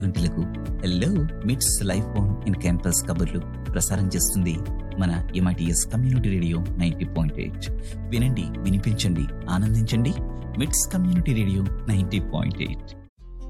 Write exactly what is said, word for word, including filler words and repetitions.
గంటలకు హలో మిట్స్ life on in campus కబుర్లు ప్రసారం చేస్తుంది మన MITS community radio ninety point eight. వినండి, వినిపించండి, ఆనందించండి. మిట్స్ community radio ninety point eight.